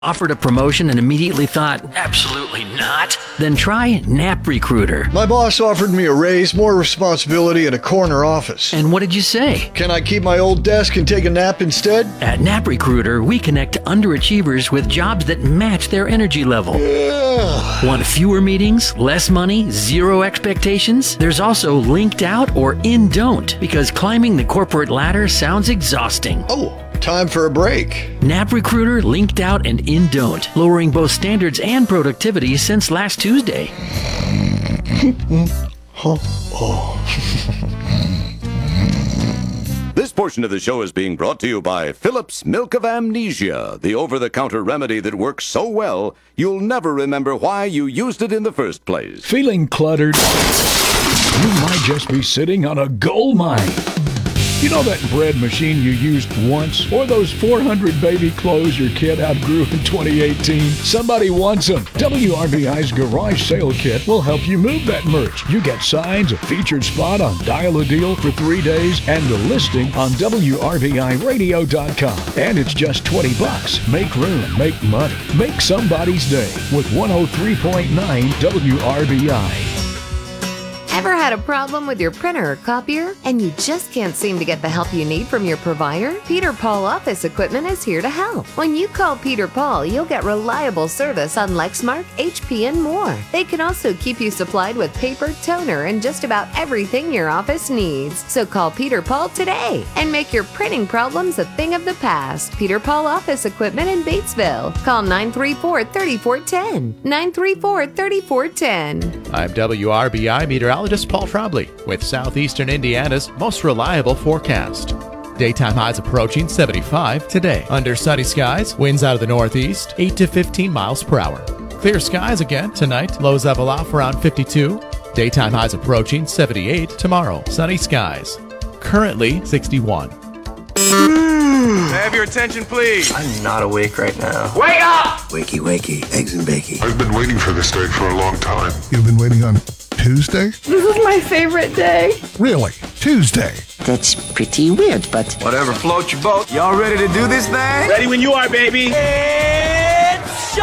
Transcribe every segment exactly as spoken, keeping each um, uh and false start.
Offered a promotion and immediately thought, absolutely not? Then try NapRecruiter. My boss offered me a raise, more responsibility, and a corner office. And what did you say? Can I keep my old desk and take a nap instead? At NapRecruiter, we connect underachievers with jobs that match their energy level. Yeah. Want fewer meetings, less money, zero expectations? There's also linked out or in don't, because climbing the corporate ladder sounds exhausting. Oh. Time for a break. NapRecruiter, linked out, and in don't, lowering both standards and productivity since last Tuesday. This portion of the show is being brought to you by Phillips Milk of Amnesia, the over-the-counter remedy that works so well you'll never remember why you used it in the first place. Feeling cluttered? You might just be sitting on a gold mine. You know that bread machine you used once? Or those four hundred baby clothes your kid outgrew in twenty eighteen? Somebody wants them. W R B I's Garage Sale Kit will help you move that merch. You get signs, a featured spot on Dial a Deal for three days, and a listing on W R B I radio dot com. And it's just twenty bucks. Make room, make money, make somebody's day with one oh three point nine W R B I. Ever had a problem with your printer or copier and you just can't seem to get the help you need from your provider? Peter Paul Office Equipment is here to help. When you call Peter Paul, you'll get reliable service on Lexmark, H P, and more. They can also keep you supplied with paper, toner, and just about everything your office needs. So call Peter Paul today and make your printing problems a thing of the past. Peter Paul Office Equipment in Batesville. Call nine three four, three four one zero. nine three four, three four one zero. I'm W R B I meteorologist Paul Trombley with Southeastern Indiana's most reliable forecast. Daytime highs approaching seventy-five today. Under sunny skies, winds out of the northeast, eight to fifteen miles per hour. Clear skies again tonight, lows level off around fifty-two. Daytime highs approaching seventy-eight tomorrow. Sunny skies. Currently sixty-one. May I have your attention, please? I'm not awake right now. Wake up! Wakey, wakey, eggs and bakey. I've been waiting for this day for a long time. You've been waiting on Tuesday? This is my favorite day. Really? Tuesday? That's pretty weird, but... Whatever floats your boat. Y'all ready to do this thing? Ready when you are, baby. It's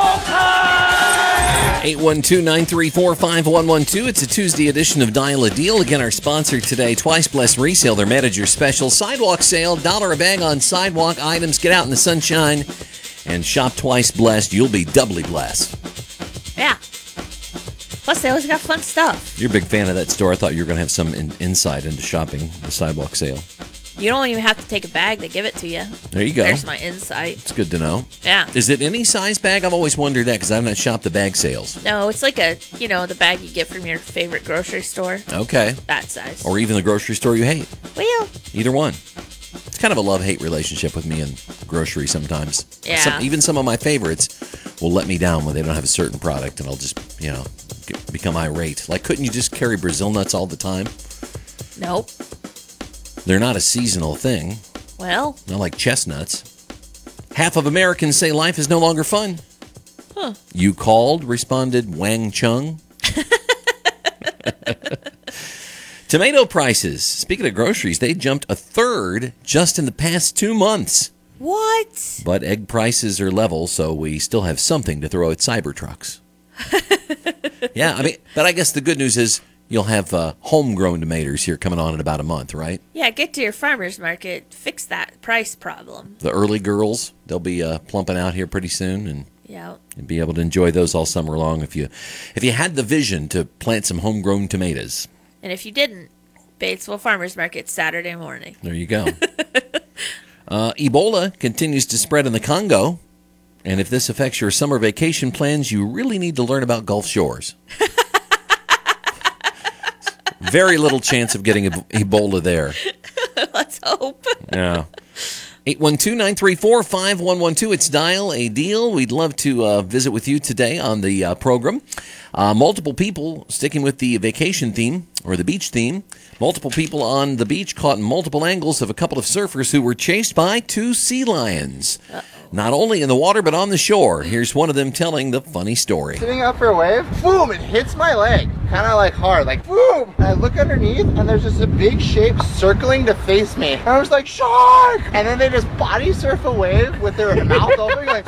showtime! eight one two, nine three four, five one one two. It's a Tuesday edition of Dial a Deal. Again, our sponsor today, Twice Blessed Resale, their manager special. Sidewalk sale, dollar a bag on sidewalk items. Get out in the sunshine and shop Twice Blessed. You'll be doubly blessed. Yeah. Plus, they always got fun stuff. You're a big fan of that store. I thought you were going to have some in- insight into shopping the sidewalk sale. You don't even have to take a bag. They give it to you. There you go. There's my insight. It's good to know. Yeah. Is it any size bag? I've always wondered that because I've not shopped the bag sales. No, it's like a, you know, the bag you get from your favorite grocery store. Okay. That size. Or even the grocery store you hate. Well. Either one. It's kind of a love-hate relationship with me and grocery sometimes. Yeah. Some, even some of my favorites will let me down when they don't have a certain product, and I'll just, you know, get, become irate. Like, couldn't you just carry Brazil nuts all the time? Nope. They're not a seasonal thing. Well. Not like chestnuts. Half of Americans say life is no longer fun. Huh. You called, responded Wang Chung. Tomato prices, speaking of groceries, they jumped a third just in the past two months. What? But egg prices are level, so we still have something to throw at Cybertrucks. Yeah, I mean, but I guess the good news is you'll have uh, homegrown tomatoes here coming on in about a month, right? Yeah, get to your farmer's market, fix that price problem. The early girls, they'll be uh, plumping out here pretty soon, and yeah, you'll be able to enjoy those all summer long if you if you had the vision to plant some homegrown tomatoes. And if you didn't, Batesville Farmers Market Saturday morning. There you go. uh, Ebola continues to spread in the Congo. And if this affects your summer vacation plans, you really need to learn about Gulf Shores. Very little chance of getting Ebola there. Let's hope. Yeah. eight one two, nine three four, five one one two. It's Dial a Deal. We'd love to uh, visit with you today on the uh, program. Uh, multiple people, sticking with the vacation theme, or the beach theme, multiple people on the beach caught in multiple angles of a couple of surfers who were chased by two sea lions. Uh-oh. Not only in the water, but on the shore. Here's one of them telling the funny story. Sitting up for a wave, boom, it hits my leg. Kind of like hard, like boom. And I look underneath, and there's just a big shape circling to face me. And I was like, shark! And then they just body surf a wave with their mouth open, like,